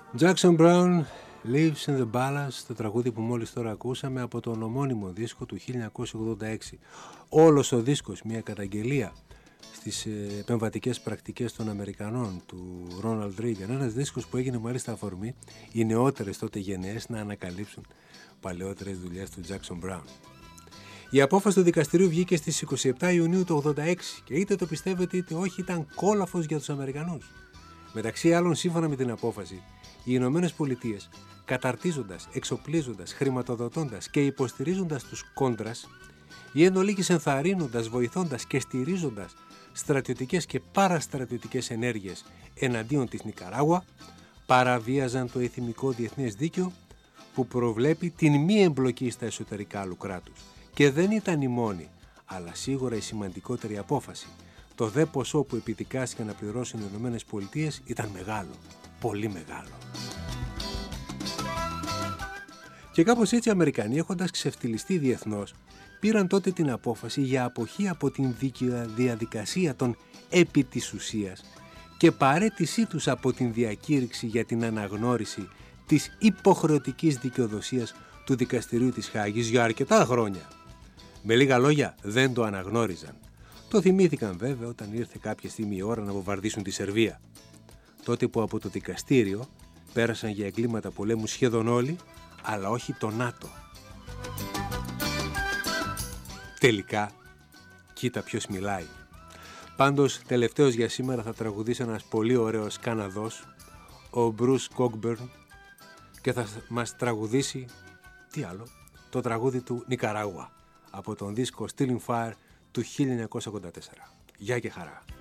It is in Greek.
Jackson Brown, Lives in the Balance, το τραγούδι που μόλις τώρα ακούσαμε από τον ομώνυμο δίσκο του 1986. Όλος ο δίσκος μια καταγγελία στις επεμβατικές πρακτικές των Αμερικανών, του Ρόναλντ Ρίγκαν. Ένας δίσκος που έγινε μάλιστα αφορμή οι νεότερες τότε γενναίες να ανακαλύψουν παλαιότερες δουλειές του Jackson Brown. Η απόφαση του δικαστηρίου βγήκε στις 27 Ιουνίου του 1986 και είτε το πιστεύετε είτε όχι ήταν κόλαφος για τους Αμερικανούς. Μεταξύ άλλων, σύμφωνα με την απόφαση, οι Ηνωμένες Πολιτείες, καταρτίζοντας, εξοπλίζοντας, χρηματοδοτώντας και υποστηρίζοντας τους κόντρας, ή εν ολίγης ενθαρρύνοντας, βοηθώντας και στηρίζοντας στρατιωτικές και παραστρατιωτικές ενέργειες εναντίον της Νικαράγουα, παραβίαζαν το εθνικό διεθνές δίκαιο που προβλέπει την μη εμπλοκή στα εσωτερικά άλλου κράτους. Και δεν ήταν η μόνη, αλλά σίγουρα η σημαντικότερη απόφαση. Το δε ποσό που επιδικάστηκαν να πληρώσουν οι Ηνωμένες Πολιτείες ήταν μεγάλο, πολύ μεγάλο. Και κάπως έτσι οι Αμερικανοί, έχοντας ξεφτυλιστεί διεθνώς, πήραν τότε την απόφαση για αποχή από την δίκαια διαδικασία των επί της ουσίας και παραίτησή τους από την διακήρυξη για την αναγνώριση της υποχρεωτικής δικαιοδοσίας του Δικαστηρίου της Χάγης για αρκετά χρόνια. Με λίγα λόγια, δεν το αναγνώριζαν. Το θυμήθηκαν βέβαια όταν ήρθε κάποια στιγμή η ώρα να βομβαρδίσουν τη Σερβία. Τότε που από το δικαστήριο πέρασαν για εγκλήματα πολέμου σχεδόν όλοι, αλλά όχι το ΝΑΤΟ. Τελικά, κοίτα ποιος μιλάει. Πάντως, τελευταίος για σήμερα θα τραγουδήσει ένας πολύ ωραίος Καναδός, ο Bruce Cockburn, και θα μας τραγουδήσει, τι άλλο, το τραγούδι του Νικαράγουα, από τον δίσκο Stealing Fire του 1984. Γεια και χαρά.